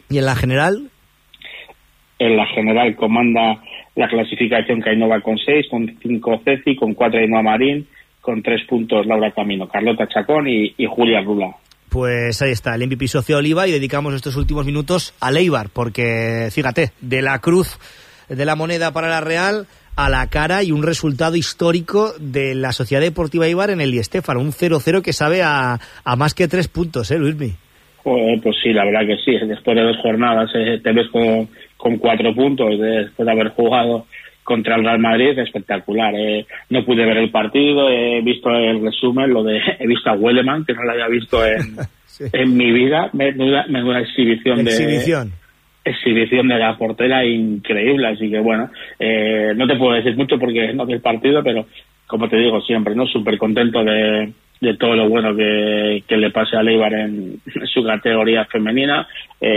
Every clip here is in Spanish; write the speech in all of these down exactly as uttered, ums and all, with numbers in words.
¿Y en la general? En la general comanda la clasificación Cainova con seis, con cinco Ceci, con cuatro Ainhoa Marín, con tres puntos Laura Camino, Carlota Chacón y, y Julia Rula. Pues ahí está, el M V P socio Oliva, y dedicamos estos últimos minutos a Eibar, porque fíjate, de la cruz de la moneda para la Real a la cara y un resultado histórico de la Sociedad Deportiva Eibar en el Di Stéfano, un cero cero que sabe a, a más que tres puntos, ¿eh, Luismi? Pues, pues sí, la verdad que sí, después de dos jornadas eh, te ves con, con cuatro puntos después de haber jugado contra el Real Madrid, espectacular. Eh. No pude ver el partido, he visto el resumen, lo de he visto a Welleman, que no lo había visto en, sí. en mi vida, menuda, menuda exhibición, exhibición. de exhibición de la portera increíble, así que bueno, eh, no te puedo decir mucho porque no vi el partido, pero como te digo siempre, no súper contento de, de todo lo bueno que, que le pase a Eibar en, en su categoría femenina.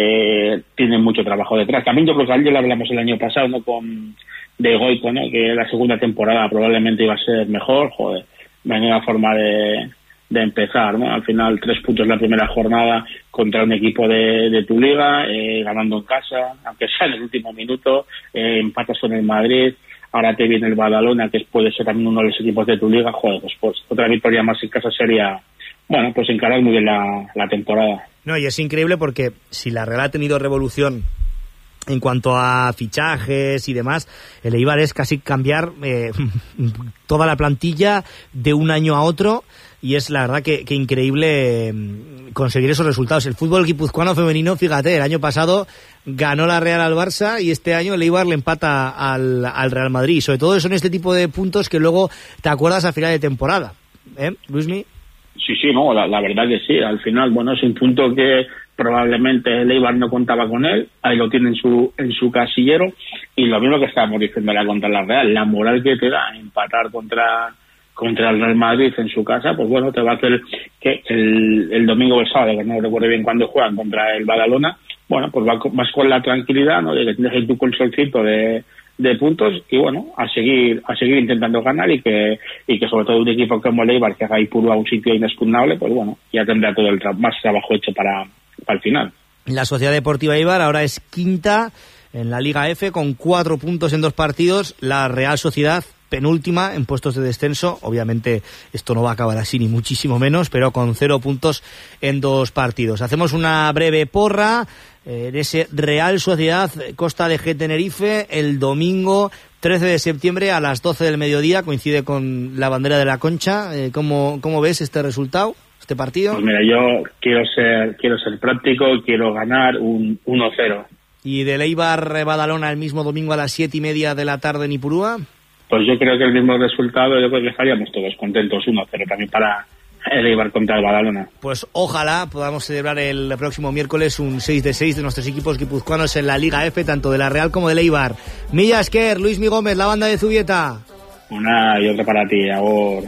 Eh, tiene mucho trabajo detrás. También yo creo que ayer lo hablamos el año pasado, ¿no? Con de Goico, ¿no? Que la segunda temporada probablemente iba a ser mejor. Joder, menuda forma de, de empezar, ¿no? Al final tres puntos la primera jornada contra un equipo de, de tu liga, eh, ganando en casa, aunque sea en el último minuto, eh, empatas con el Madrid. Ahora te viene el Badalona, que puede ser también uno de los equipos de tu liga. Joder, pues, pues otra victoria más en casa sería, bueno, pues encarar muy bien la, la temporada. No, y es increíble porque si la Real ha tenido revolución en cuanto a fichajes y demás, el Eibar es casi cambiar eh, toda la plantilla de un año a otro, y es la verdad que, que increíble eh, conseguir esos resultados. El fútbol guipuzcoano femenino, fíjate, el año pasado ganó la Real al Barça y este año el Eibar le empata al, al Real Madrid. Y sobre todo son este tipo de puntos que luego te acuerdas a final de temporada, ¿eh, Luismi? Sí, sí, no, la, la verdad que sí. Al final, bueno, es un punto que probablemente el Eibar no contaba con él, ahí lo tiene en su en su casillero, y lo mismo que estábamos diciendo era contra la Real, la moral que te da empatar contra contra el Real Madrid en su casa, pues bueno, te va a hacer que el, el domingo o el sábado, que no recuerdo bien cuándo juegan contra el Badalona, bueno, pues vas con la tranquilidad, ¿no?, de que tienes ahí tu colchoncito de de puntos, y bueno, a seguir a seguir intentando ganar, y que y que sobre todo un equipo como el Eibar, que haga Ipurúa un sitio inexpugnable, pues bueno, ya tendrá todo el tra- más trabajo hecho para al final. La Sociedad Deportiva Eibar ahora es quinta en la Liga F con cuatro puntos en dos partidos. La Real Sociedad penúltima en puestos de descenso. Obviamente esto no va a acabar así, ni muchísimo menos, pero con cero puntos en dos partidos. Hacemos una breve porra eh, de ese Real Sociedad Costa de G Tenerife el domingo trece de septiembre a las doce del mediodía. Coincide con la bandera de la Concha. Eh, ¿cómo, ¿Cómo ves este resultado? Este partido. Pues mira, yo quiero ser quiero ser práctico, quiero ganar un uno cero. ¿Y del Eibar Badalona el mismo domingo a las siete y media de la tarde en Ipurúa? Pues yo creo que el mismo resultado, yo creo que estaríamos todos contentos, uno cero también para el Eibar contra el Badalona. Pues ojalá podamos celebrar el próximo miércoles un seis de seis de nuestros equipos guipuzcoanos en la Liga F, tanto de la Real como del Eibar. Milla Esquer, Luismi Gómez, la banda de Zubieta. Una y otra para ti, ahora.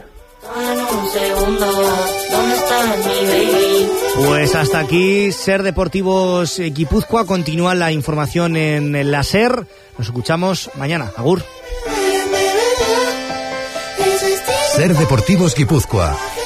Un segundo, ¿dónde está mi baby? Pues hasta aquí Ser Deportivos Guipúzcoa. Continúa la información en la Ser. Nos escuchamos mañana. Agur. Ser Deportivos Guipúzcoa.